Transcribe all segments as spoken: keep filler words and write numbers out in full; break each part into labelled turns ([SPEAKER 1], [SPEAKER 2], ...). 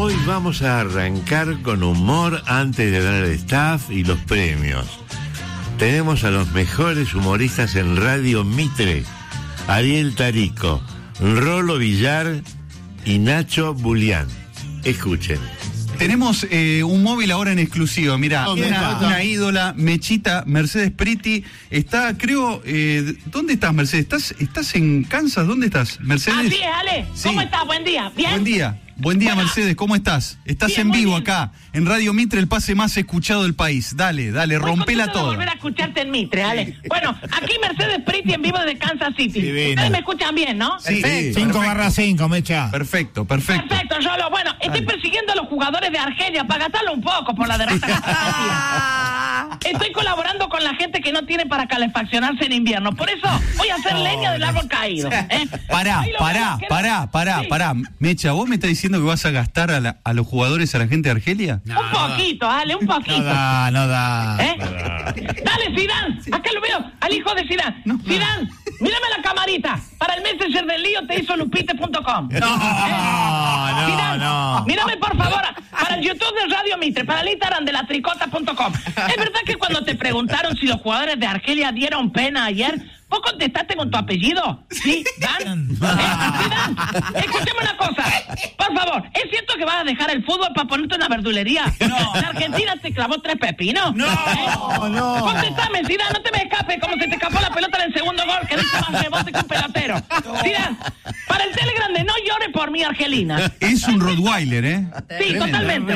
[SPEAKER 1] Hoy vamos a arrancar con humor antes de dar el staff y los premios. Tenemos a los mejores humoristas en Radio Mitre: Ariel Tarico, Rolo Villar y Nacho Bulián. Escuchen.
[SPEAKER 2] Tenemos eh, un móvil ahora en exclusivo. Mira,
[SPEAKER 1] ¿Dónde
[SPEAKER 2] una,
[SPEAKER 1] está?
[SPEAKER 2] una ídola, Mechita, Mercedes Priti. Está, creo, eh, ¿dónde estás, Mercedes? ¿Estás, ¿Estás en Kansas? ¿Dónde estás, Mercedes?
[SPEAKER 3] Así es, Ale.
[SPEAKER 2] Sí.
[SPEAKER 3] ¿Cómo estás? Buen día. ¿Bien?
[SPEAKER 2] Buen día. Buen día,
[SPEAKER 3] Bueno.
[SPEAKER 2] Mercedes. ¿Cómo estás? Estás
[SPEAKER 3] Bien,
[SPEAKER 2] en
[SPEAKER 3] muy
[SPEAKER 2] vivo
[SPEAKER 3] bien.
[SPEAKER 2] acá, en Radio Mitre, el pase más escuchado del país. Dale, dale,
[SPEAKER 3] Muy
[SPEAKER 2] rompela
[SPEAKER 3] contento de
[SPEAKER 2] toda.
[SPEAKER 3] volver a escucharte en Mitre, Ale. Bueno, aquí Mercedes Priti en vivo desde Kansas City.
[SPEAKER 1] Divino.
[SPEAKER 3] Ustedes me escuchan bien, ¿no?
[SPEAKER 2] Sí,
[SPEAKER 4] cinco barra cinco, Mecha.
[SPEAKER 2] Perfecto, perfecto.
[SPEAKER 3] Perfecto, Yolo. Bueno, estoy persiguiendo a los jugadores de Argelia para gastarlo un poco por la derrota contra Argentina. Estoy colaborando con la gente que no tiene para calefaccionarse en invierno. Por eso voy a hacer leña del árbol caído. ¿eh?
[SPEAKER 2] Pará,
[SPEAKER 3] Ahí lo
[SPEAKER 2] pará,
[SPEAKER 3] veo, que-
[SPEAKER 2] pará, pará,
[SPEAKER 3] Sí.
[SPEAKER 2] pará. Mecha, ¿vos me estás diciendo que vas a gastar a, la- a los jugadores, a la gente de Argelia?
[SPEAKER 4] No,
[SPEAKER 3] un poquito, Ale, un poquito.
[SPEAKER 4] No da, no da.
[SPEAKER 3] ¿Eh? Dale, Zidane, acá lo veo, al hijo de Zidane.
[SPEAKER 2] No.
[SPEAKER 3] Zidane, mírame la camarita. Para el Messenger del lío te hizo lupite punto com.
[SPEAKER 4] No, no,
[SPEAKER 3] Zidane,
[SPEAKER 4] no.
[SPEAKER 3] mírame por favor para el YouTube de Radio Mitre, para el Instagram de la tricota punto com. ¿Es verdad que cuando te preguntaron si los jugadores de Argelia dieron pena ayer, vos contestaste con tu apellido? ¿Sí, Dan? ¿Eh? Zidane, escúchame una cosa, por favor, ¿es cierto que vas a dejar el fútbol para ponerte una verdulería? No. ¿La Argentina te clavó tres pepinos?
[SPEAKER 4] No,
[SPEAKER 3] ¿Eh?
[SPEAKER 4] no.
[SPEAKER 3] Contestame, Zidane, no te me escapes como se te escapó la pelota en el segundo gol, que diste más rebote que un pelotero. Zidane, para el Telegram de No Llore por mi Argelina.
[SPEAKER 2] Es un Rottweiler, ¿eh?
[SPEAKER 3] Sí,
[SPEAKER 2] Tremendo.
[SPEAKER 3] totalmente.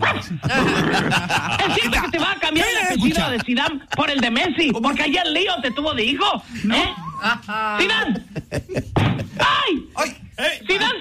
[SPEAKER 3] ¿Es cierto que te va a cambiar el apellido de Zidane por el de Messi? Porque ayer Lío te tuvo de hijo. ¿Eh? Zidane. ¡Ay!
[SPEAKER 2] Ay,
[SPEAKER 3] Zidane